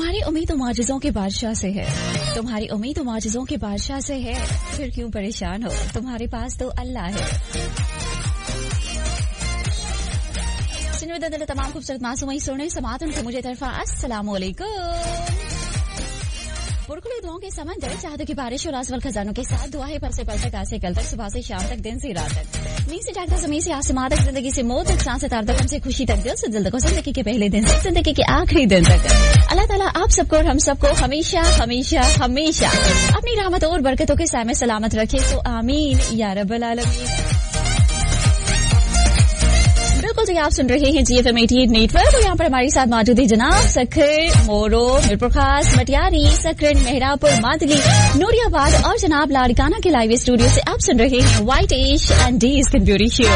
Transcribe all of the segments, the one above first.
तुम्हारी उम्मीद माजिज़ों के बादशाह से है, तुम्हारी उम्मीद माजिज़ों के बादशाह से है, फिर क्यों परेशान हो, तुम्हारे पास तो अल्लाह है। दिल तमाम खूबसूरत मासूमी सुने समात उनके मुझे तरफा अस्सलाम वालेकुम। पुरखुले दुआओं के समंदर, चाहतों की बारिश और आसवल खजानों के साथ दुआ है पल से आज से कल तक, सुबह से शाम तक, दिन से रात तक, नींद से जागता ज़मीन से आसमां तक, जिंदगी से मौत तक, सांस से तार तक, से खुशी तक, दिल से दिल तक, जिंदगी के पहले दिन से जिंदगी के आखिरी दिन तक। अल्लाह ताला आप सबको और हम सबको हमेशा हमेशा हमेशा अपनी रहमत और बरकतों के साए में सलामत रखे, तो आमीन या रब्बल आलमीन। बिल्कुल जी, आप सुन रहे हैं GFM 88 नेटवर्क और यहाँ पर हमारे साथ मौजूद है जनाब सखर, मोरो, मीरपुर खास, मटियारी, सकरन, मेहरापुर, मादली, नूरियाबाद और जनाब लाड़काना के लाइव स्टूडियो से आप सुन रहे हैं white ash and D skin beauty show.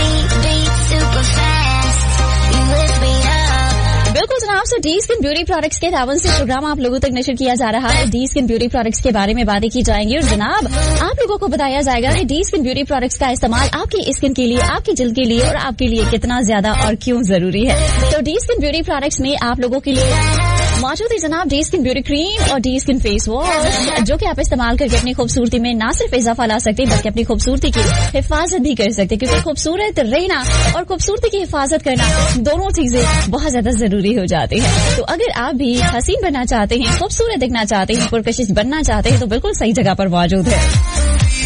बिल्कुल जनाब, सो डी स्किन ब्यूटी प्रोडक्ट्स के तावन से प्रोग्राम आप लोगों तक नशर किया जा रहा है। डी स्किन ब्यूटी प्रोडक्ट्स के बारे में बातें की जाएंगी और जनाब आप लोगों को बताया जाएगा कि डी स्किन ब्यूटी प्रोडक्ट्स का इस्तेमाल आपकी स्किन के लिए, आपकी जल्द के लिए और आपके लिए कितना ज्यादा और क्यों जरूरी है। तो डी स्किन ब्यूटी प्रोडक्ट्स में आप लोगों के लिए मौजूद है जनाब डी स्किन ब्यूटी क्रीम और डी स्किन फेस वॉश, जो कि आप इस्तेमाल करके अपनी खूबसूरती में ना सिर्फ इजाफा ला सकते हैं बल्कि अपनी खूबसूरती की हिफाजत भी कर सकते हैं, क्योंकि खूबसूरत रहना और खूबसूरती की हिफाजत करना दोनों चीजें बहुत ज्यादा जरूरी हो जाती है। तो अगर आप भी हसीन बनना चाहते हैं, खूबसूरत दिखना चाहते हैं, पुरकशिश बनना चाहते हैं, तो बिल्कुल सही जगह पर मौजूद है।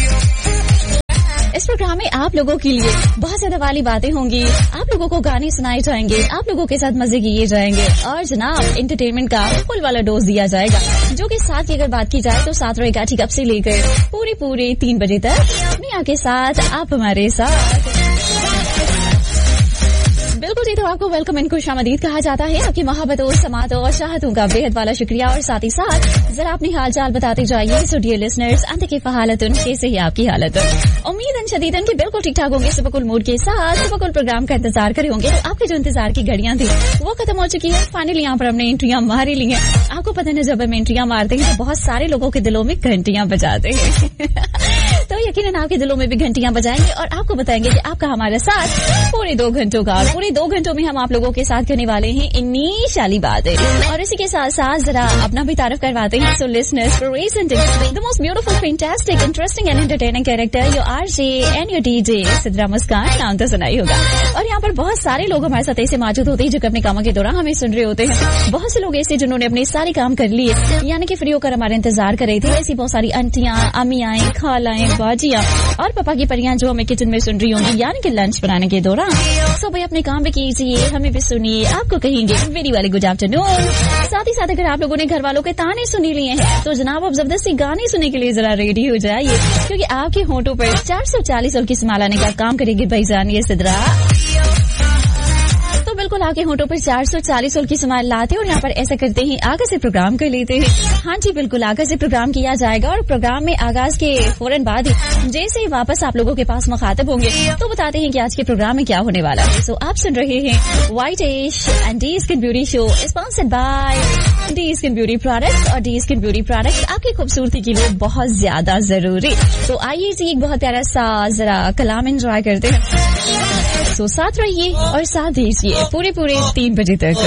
इस प्रोग्राम में आप लोगों के लिए बहुत ज्यादा वाली बातें होंगी, आप लोगों को गाने सुनाए जाएंगे, आप लोगों के साथ मजे किए जाएंगे और जनाब एंटरटेनमेंट का फुल वाला डोज दिया जाएगा, जो कि साथ की अगर बात की जाए तो साथ रहेगा ठीक अब से लेकर पूरे 3 बजे तक मियां के साथ, आप हमारे साथ। बिल्कुल जी, तो आपको वेलकम एंड खुशामदीद कहा जाता है। आपकी मोहब्बत और समात और चाहतों का बेहद वाला शुक्रिया और साथ ही साथ जरा अपनी हाल चाल बताते जाइए। सो डियर लिसनर्स, अंत की हालतुन कैसे है आपकी हालत? उम्मीद शदीदन की बिल्कुल ठीक ठाक होंगे, सुबकुल मूड के साथ सुबकुल प्रोग्राम का इंतजार करे होंगे। तो आपके जो इंतजार की घड़ियां थी वो खत्म हो चुकी है। फाइनली यहाँ पर हमने एंट्रियां मारी ली है। आपको पता है जब हम एंट्रियां मारते हैं तो बहुत सारे लोगों के दिलों में घंटियां बजाते हैं तो यकीनन आपके दिलों में भी घंटियां बजाएंगे और आपको बताएंगे कि आपका हमारे साथ पूरे 2 घंटों का, और पूरे 2 घंटों में हम आप लोगों के साथ करने वाले हैं इन्नी शाली बातें, और इसी के साथ साथ जरा अपना भी तारीफ करवाते हैं। So listeners, presenting the most beautiful, fantastic, interesting and entertaining character, your RJ and your DJ Sidra मुस्कान, नाम तो सुना ही होगा। और यहाँ पर बहुत सारे लोग हमारे साथ ऐसे मौजूद होते हैं जो अपने कामों के दौरान हमें सुन रहे होते हैं। बहुत से लोग ऐसे जिन्होंने अपने सारे काम कर लिए, यानी कि फ्री होकर हमारा इंतजार कर रही थी। ऐसी बहुत सारी आंटियां, अम्मियां, खालाएं, बाजियां और पापा की परियां जो हमें किचन में सुन रही होंगी, यानी कि लंच बनाने के दौरान। सो भाई अपने काम भी कीजिए, हमें भी सुनिए, आपको कहेंगे वेरी वाले गुड आफ्टरनून। साथ ही साथ अगर आप लोगों ने घर वालों के ताने सुनी लिए हैं तो जनाब आप जबरदस्ती गाने सुनने के लिए जरा रेडी हो जाइए, क्योंकि आपके होंठों पर 440 और की स्माइल आने का काम करेगी भाईजान ये सिद्रा। तो बिल्कुल आपके होंठों पर 440 और की स्माइल लाते हैं और यहाँ पर ऐसा करते हैं, आगाज से प्रोग्राम कर लेते हैं। हाँ जी बिल्कुल, आगाज से प्रोग्राम किया जाएगा और प्रोग्राम में आगाज के फौरन बाद ही जैसे ही वापस आप लोगों के पास मुखातिब होंगे तो बताते हैं कि आज के प्रोग्राम में क्या होने वाला है। सो आप सुन रहे हैं white ash and D skin beauty show, sponsored by D skin beauty products, और डी स्किन ब्यूटी प्रोडक्ट्स आपकी खूबसूरती के लिए बहुत ज्यादा जरूरी। तो आइए जी एक बहुत प्यारा सा जरा कलाम एंजॉय करते हैं। तो साथ रहिए और साथ दीजिए पूरे 3 बजे तक।